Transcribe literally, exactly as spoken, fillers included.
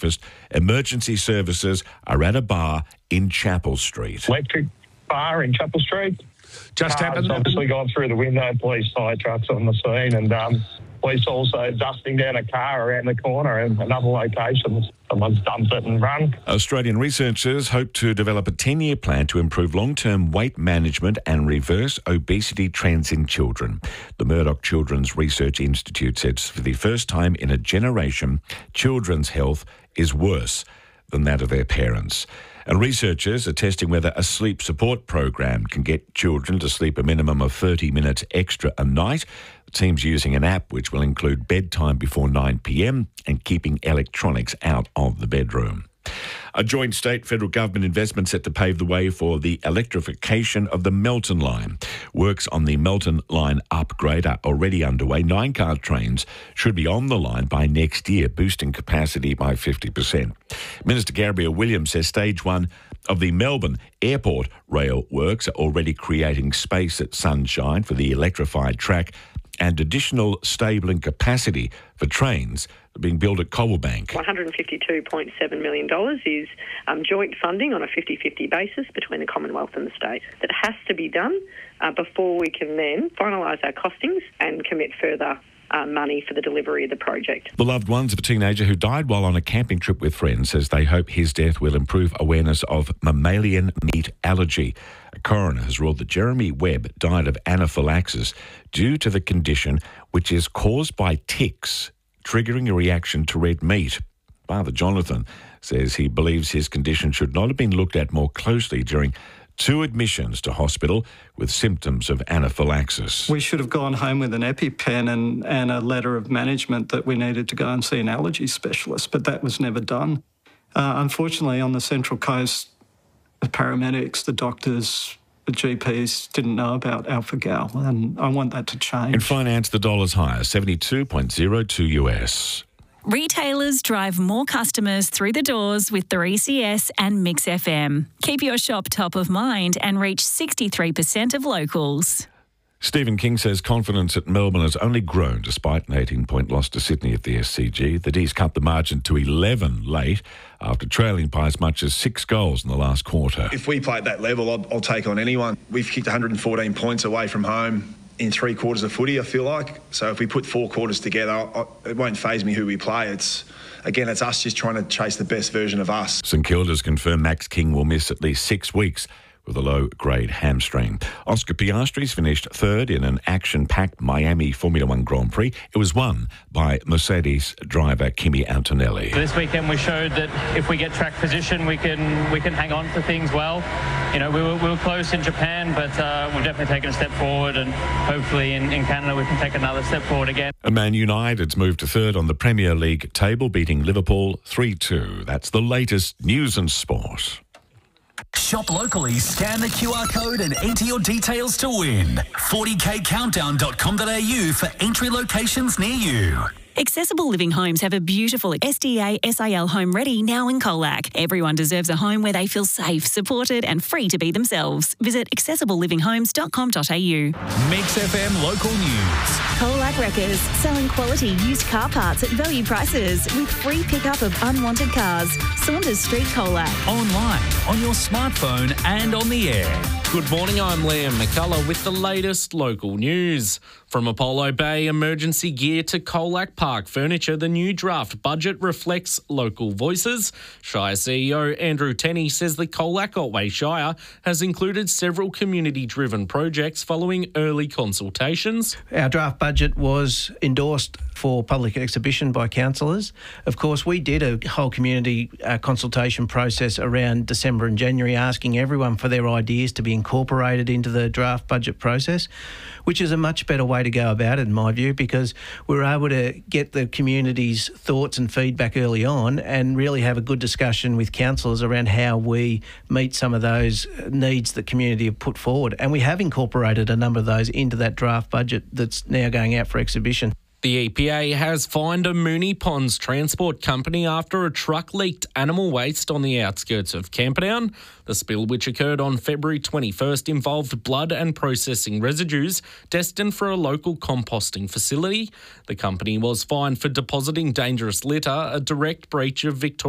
breakfast. Emergency services are at a bar in Chapel Street. Electric bar in Chapel Street. Just Cars happened. obviously gone through the window. Police fire trucks on the scene, and um, police also dusting down a car around the corner in another location. Someone's dumped it and run. Australian researchers hope to develop a ten-year plan to improve long-term weight management and reverse obesity trends in children. The Murdoch Children's Research Institute says for the first time in a generation, children's health is worse than that of their parents. And researchers are testing whether a sleep support program can get children to sleep a minimum of thirty minutes extra a night. The team's using an app which will include bedtime before nine p.m. and keeping electronics out of the bedroom. A joint state-federal government investment set to pave the way for the electrification of the Melton Line. Works on the Melton Line upgrade are already underway. Nine-car trains should be on the line by next year, boosting capacity by fifty percent. Minister Gabrielle Williams says stage one of the Melbourne Airport rail works are already creating space at Sunshine for the electrified track and additional stabling capacity for trains being built at Cobblebank. one hundred fifty-two point seven million dollars is um, joint funding on a fifty-fifty basis between the Commonwealth and the state. That has to be done uh, before we can then finalise our costings and commit further uh, money for the delivery of the project. The loved ones of a teenager who died while on a camping trip with friends says they hope his death will improve awareness of mammalian meat allergy. A coroner has ruled that Jeremy Webb died of anaphylaxis due to the condition, which is caused by ticks, triggering a reaction to red meat. Father Jonathan says he believes his condition should not have been looked at more closely during two admissions to hospital with symptoms of anaphylaxis. We should have gone home with an EpiPen and, and a letter of management that we needed to go and see an allergy specialist, but that was never done. Uh, unfortunately, on the Central Coast, the paramedics, the doctors, the G Ps didn't know about alpha-gal, and I want that to change. In finance, the dollar's higher, seventy-two point oh two U S. Retailers drive more customers through the doors with three C S and Mix F M. Keep your shop top of mind and reach sixty-three percent of locals. Stephen King says confidence at Melbourne has only grown despite an eighteen-point loss to Sydney at the S C G. The D's cut the margin to eleven late after trailing by as much as six goals in the last quarter. If we play at that level, I'll, I'll take on anyone. We've kicked one hundred fourteen points away from home in three quarters of footy, I feel like. So if we put four quarters together, I, it won't faze me who we play. It's Again, it's us just trying to chase the best version of us. St Kilda's confirmed Max King will miss at least six weeks with a low-grade hamstring. Oscar Piastri's finished third in an action-packed Miami Formula One Grand Prix. It was won by Mercedes driver Kimi Antonelli. This weekend we showed that if we get track position, we can we can hang on to things well. You know, we were, we were close in Japan, but uh, we've definitely taken a step forward, and hopefully in, in Canada we can take another step forward again. And Man United's moved to third on the Premier League table, beating Liverpool three two. That's the latest news and sport. Shop locally, scan the Q R code and enter your details to win. forty k countdown dot com dot a u for entry locations near you. Accessible Living Homes have a beautiful S D A S I L home ready now in Colac. Everyone deserves a home where they feel safe, supported and free to be themselves. Visit accessible living homes dot com dot a u. Mix F M local news. Colac Wreckers, selling quality used car parts at value prices with free pickup of unwanted cars. Saunders Street, Colac. Online, on your smartphone and on the air. Good morning, I'm Liam McCullough with the latest local news. From Apollo Bay emergency gear to Colac Park furniture, the new draft budget reflects local voices. Shire C E O Andrew Tenney says the Colac Otway Shire has included several community-driven projects following early consultations. Our draft budget was endorsed for public exhibition by councillors. Of course, we did a whole community uh, consultation process around December and January, asking everyone for their ideas to be incorporated into the draft budget process, which is a much better way to go about it, in my view, because we're able to get the community's thoughts and feedback early on and really have a good discussion with councillors around how we meet some of those needs that community have put forward. And we have incorporated a number of those into that draft budget that's now going out for exhibition. The E P A has fined a Moonee Ponds transport company after a truck leaked animal waste on the outskirts of Camperdown. The spill, which occurred on February twenty-first, involved blood and processing residues destined for a local composting facility. The company was fined for depositing dangerous litter, a direct breach of Victoria